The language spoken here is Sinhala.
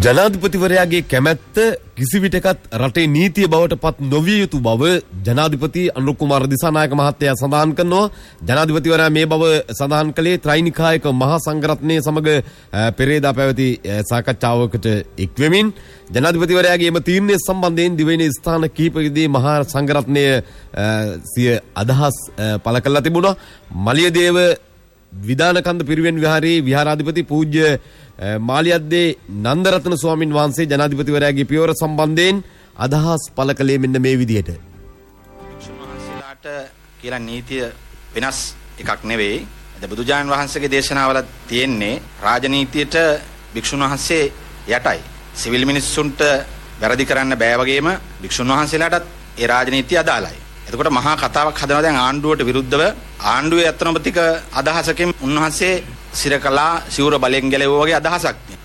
ජනාධිපතිවරයාගේ කැමැත්ත කිසිවිටකත් රටේ නීතිය බවට පත් නොවිය යුතු බව ජනාධිපති අනුර කුමාර දිසානායක මහත්තයා සඳහන් කරනවා. ජනාධිපතිවරයා මේ බව සඳහන් කළේ ත්‍රිනිකායක මහා සංඝරත්නය සමග පෙරේදා පැවති සාකච්ඡාවකට එක්වෙමින් ජනාධිපතිවරයාගේ එම තීරණය සම්බන්ධයෙන් දිවයිනේ ස්ථාන කිහිපයකදී මහා සංඝරත්නය සිය අදහස් පළ කළා තිබුණා. මලියදේව විදානකන්ද පිරිවෙන් විහාරයේ විහාරාධිපති පූජ්‍ය මාලියද්දේ නන්දරත්න ස්වාමින් වහන්සේ ජනාධිපතිවරයාගේ පියවර සම්බන්ධයෙන් අදහස් පළ කළේ මෙන්න මේ විදිහට. භික්ෂුන් වහන්සේලාට කියලා නීතිය වෙනස් එකක් නෙවෙයි. බුදුජාණන් වහන්සේගේ දේශනාවල තියෙන්නේ රාජනීතියට භික්ෂුන් වහන්සේ යටයි. සිවිල් මිනිස්සුන්ට වැරදි කරන්න බෑ වගේම භික්ෂුන් වහන්සේලාටත් ඒ රාජනීතිය අදාළයි. එතකොට මහා කතාවක් හදනවා දැන් ආණ්ඩුවට විරුද්ධව ආණ්ඩුවේ අත්නොමතික අදහසකින් උන්වහන්සේ සිරකලා සිවුර බලෙන් ගැලෙවුවා වගේ අදහසක්.